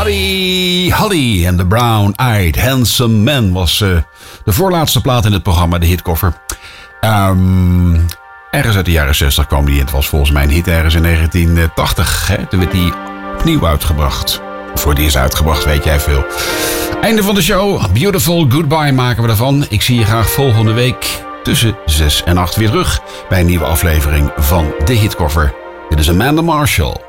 Buddy Holly en The Brown Eyed Handsome Man was de voorlaatste plaat in het programma, de hitkoffer. Ergens uit de jaren 60 kwam die in. Het was volgens mij een hit ergens in 1980. Hè? Toen werd die opnieuw uitgebracht. Voor die is uitgebracht, weet jij veel. Einde van de show. Beautiful Goodbye maken we ervan. Ik zie je graag volgende week tussen 6 en 8 weer terug bij een nieuwe aflevering van de hitkoffer. Dit is Amanda Marshall.